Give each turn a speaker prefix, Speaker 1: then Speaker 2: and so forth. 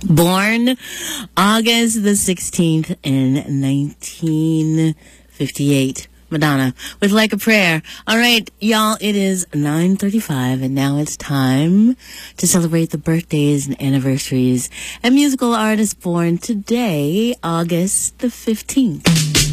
Speaker 1: Born August the 16th in 1958. Madonna with Like a Prayer. All right, y'all, it is 9:35, and now it's time to celebrate the birthdays and anniversaries and musical artists born today, August the 15th.